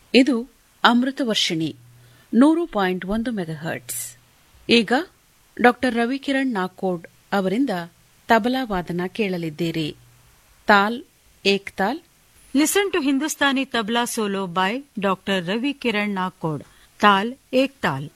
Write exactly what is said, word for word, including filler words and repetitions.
ಇದು ಅಮೃತ ವರ್ಷಿಣಿ ನೂರು ಪಾಯಿಂಟ್ ಒಂದು ಮೆಗಾಹರ್ಟ್ಸ್. ಈಗ ಡಾ ರವಿಕಿರಣ್ ನಾಕೋಡ್ ಅವರಿಂದ ತಬಲಾ ವಾದನ ಕೇಳಲಿದ್ದೀರಿ. ತಾಲ್ ಏಕ್ ತಾಲ್. Listen to Hindustani tabla solo by ಡಾ ರವಿ ಕಿರಣ್ ನಾಕೋಡ್. ತಾಲ್ ಏಕ್ ತಾಲ್.